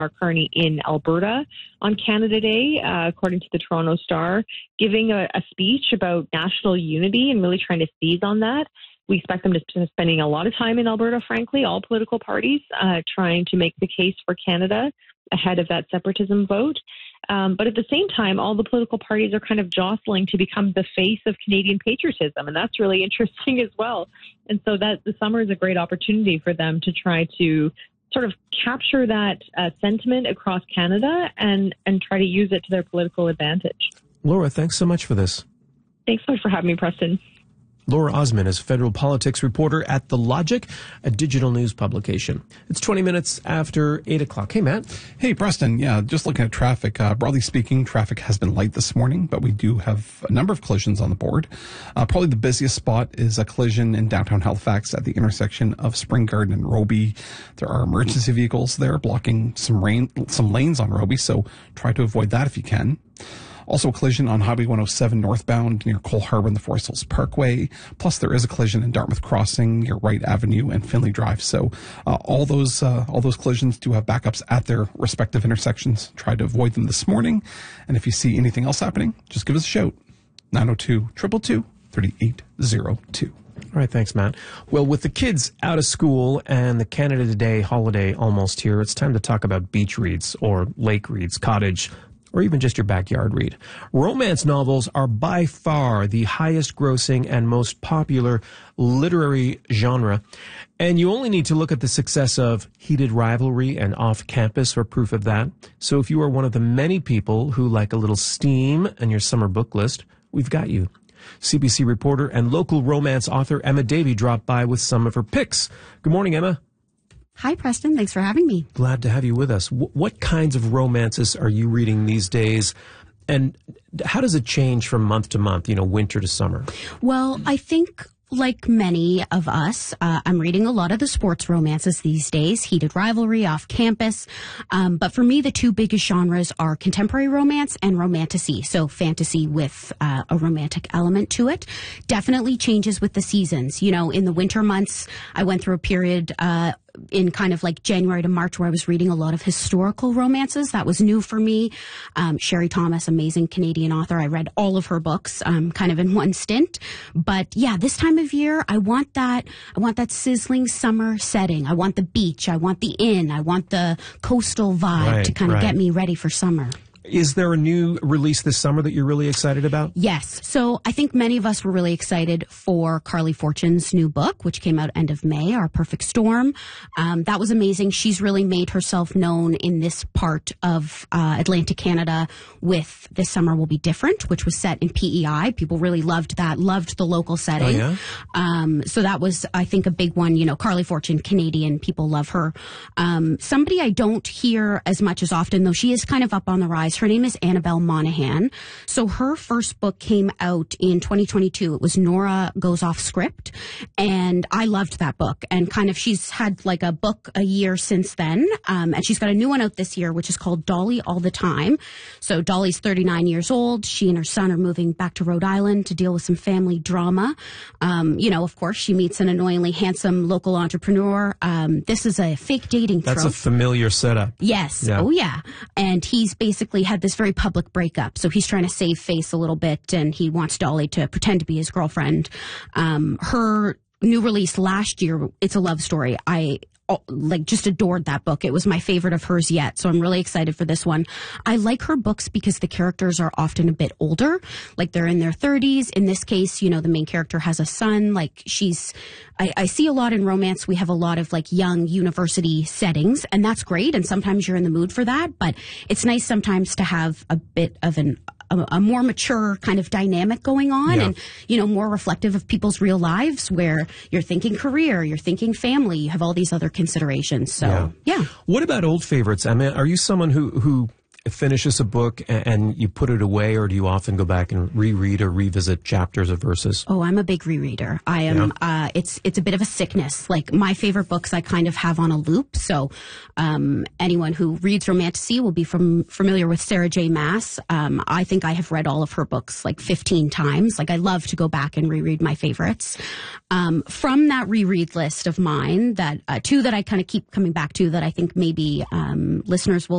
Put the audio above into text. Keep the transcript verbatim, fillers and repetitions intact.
Mark Carney in Alberta on Canada Day, uh, according to the Toronto Star, giving a, a speech about national unity and really trying to seize on that. We expect them to be spending a lot of time in Alberta, frankly, all political parties, uh, trying to make the case for Canada ahead of that separatism vote. Um, but at the same time, all the political parties are kind of jostling to become the face of Canadian patriotism, and that's really interesting as well. And so that the summer is a great opportunity for them to try to sort of capture that uh, sentiment across Canada and, and try to use it to their political advantage. Laura, thanks so much for this. Thanks so much for having me, Preston. Laura Osman is federal politics reporter at The Logic, a digital news publication. It's twenty minutes after eight o'clock. Hey, Matt. Hey, Preston. Yeah, just looking at traffic. Uh, broadly speaking, traffic has been light this morning, but we do have a number of collisions on the board. Uh, probably the busiest spot is a collision in downtown Halifax at the intersection of Spring Garden and Roby. There are emergency vehicles there blocking some rain, some lanes on Roby, so try to avoid that if you can. Also a collision on Highway one oh seven northbound near Cole Harbour and the Forest Hills Parkway. Plus, there is a collision in Dartmouth Crossing near Wright Avenue and Finley Drive. So uh, all those uh, all those collisions do have backups at their respective intersections. Try to avoid them this morning. And if you see anything else happening, just give us a shout. nine oh two, two two two, three eight oh two. All right, thanks, Matt. Well, with the kids out of school and the Canada Day holiday almost here, it's time to talk about beach reads or lake reads, cottage, or even just your backyard read. Romance novels are by far the highest grossing and most popular literary genre. And you only need to look at the success of Heated Rivalry and Off Campus for proof of that. So if you are one of the many people who like a little steam in your summer book list, we've got you. C B C reporter and local romance author Emma Davey dropped by with some of her picks. Good morning, Emma. Hi, Preston. Thanks for having me. Glad to have you with us. W- what kinds of romances are you reading these days? And how does it change from month to month, you know, winter to summer? Well, I think like many of us, uh, I'm reading a lot of the sports romances these days, Heated Rivalry, Off Campus. Um, but for me, the two biggest genres are contemporary romance and romantasy. So fantasy with uh, a romantic element to it. Definitely changes with the seasons. You know, in the winter months, I went through a period uh in kind of like January to March where I was reading a lot of historical romances. That was new for me. Um, Sherry Thomas, amazing Canadian author. I read all of her books, um, kind of in one stint. But yeah, this time of year, I want that, I want that sizzling summer setting. I want the beach. I want the inn. I want the coastal vibe right, to kind of right. get me ready for summer. Is there a new release this summer that you're really excited about? Yes. So I think many of us were really excited for Carly Fortune's new book, which came out end of May, Our Perfect Storm. Um, that was amazing. She's really made herself known in this part of uh, Atlantic Canada with This Summer Will Be Different, which was set in P E I. People really loved that, loved the local setting. Oh, yeah? Um, so that was, I think, a big one. You know, Carly Fortune, Canadian, people love her. Um, somebody I don't hear as much as often, though she is kind of up on the rise. Her name is Annabelle Monaghan. So her first book came out in twenty twenty-two. It was Nora Goes Off Script. And I loved that book. And kind of she's had like a book a year since then. Um, and she's got a new one out this year, which is called Dolly All the Time. So Dolly's thirty-nine years old. She and her son are moving back to Rhode Island to deal with some family drama. Um, you know, of course, she meets an annoyingly handsome local entrepreneur. Um, this is a fake dating trope. That's a familiar setup. Yes. Yeah. Oh, yeah. And he's basically had this very public breakup. So he's trying to save face a little bit, and he wants Dolly to pretend to be his girlfriend. Um, her new release last year, It's a Love Story. I like just adored that book. It was my favorite of hers yet. So I'm really excited for this one. I like her books because the characters are often a bit older, like they're in their thirties. In this case, you know, the main character has a son. Like she's, I, I see a lot in romance. We have a lot of like young university settings, and that's great. And sometimes you're in the mood for that, but it's nice sometimes to have a bit of an A, a more mature kind of dynamic going on, yeah. and, you know, more reflective of people's real lives where you're thinking career, you're thinking family, you have all these other considerations. So, yeah. yeah. What about old favorites? I mean, are you someone who, who finishes a book and, and you put it away, or do you often go back and reread or revisit chapters or verses? Oh, I'm a big rereader. I am, yeah. uh, it's, it's a bit of a sickness. Like my favorite books I kind of have on a loop. So, um, anyone who reads Romantasy will be from, familiar with Sarah J. Maas. Um, I think I have read all of her books like fifteen times. Like I love to go back and reread my favorites. Um, from that reread list of mine, that, uh, two that I kind of keep coming back to that I think maybe, um, listeners will